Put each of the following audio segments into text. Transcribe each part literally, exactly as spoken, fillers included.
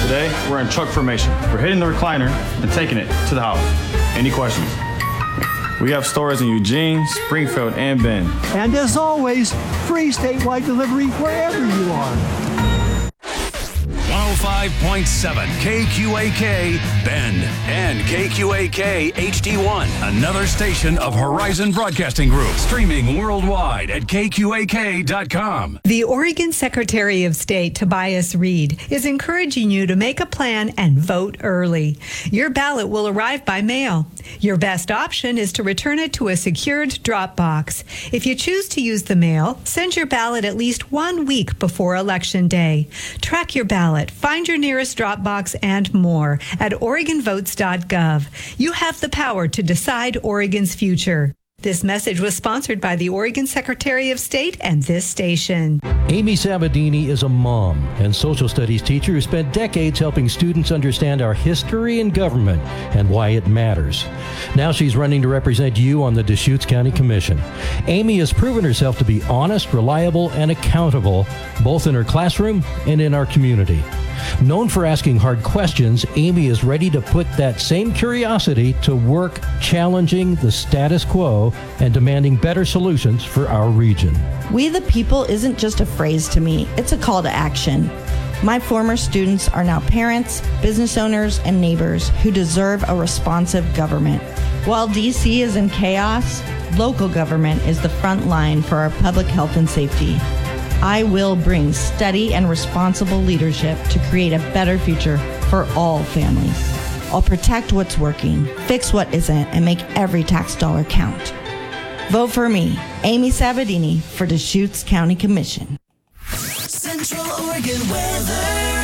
Today, we're in truck formation. We're hitting the recliner and taking it to the house. Any questions? We have stores in Eugene, Springfield, and Bend. And as always, free statewide delivery wherever you are. one oh five point seven K Q A K Bend and K Q A K H D one, another station of Horizon Broadcasting Group, streaming worldwide at K Q A K dot com. The Oregon Secretary of State, Tobias Reed, is encouraging you to make a plan and vote early. Your ballot will arrive by mail. Your best option is to return it to a secured drop box. If you choose to use the mail, send your ballot at least one week before Election Day. Track your ballot, find your nearest drop box, and more at Oregon votes dot gov. You have the power to decide Oregon's future. This message was sponsored by the Oregon Secretary of State and this station. Amy Sabadini is a mom and social studies teacher who spent decades helping students understand our history and government and why it matters. Now she's running to represent you on the Deschutes County Commission. Amy has proven herself to be honest, reliable, and accountable, both in her classroom and in our community. Known for asking hard questions, Amy is ready to put that same curiosity to work, challenging the status quo and demanding better solutions for our region. We the people isn't just a phrase to me, it's a call to action. My former students are now parents, business owners, and neighbors who deserve a responsive government. While D C is in chaos, local government is the front line for our public health and safety. I will bring steady and responsible leadership to create a better future for all families. I'll protect what's working, fix what isn't, and make every tax dollar count. Vote for me, Amy Sabadini, for Deschutes County Commission. Central Oregon weather.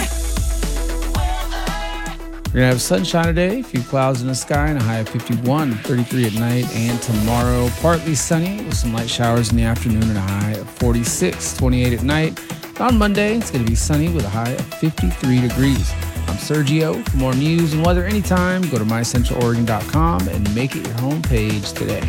We're going to have sunshine today, a few clouds in the sky, and a high of fifty-one, thirty-three at night. And tomorrow, partly sunny with some light showers in the afternoon and a high of forty-six, twenty-eight at night. On Monday, it's going to be sunny with a high of fifty-three degrees. I'm Sergio. For more news and weather anytime, go to my central oregon dot com and make it your home page today.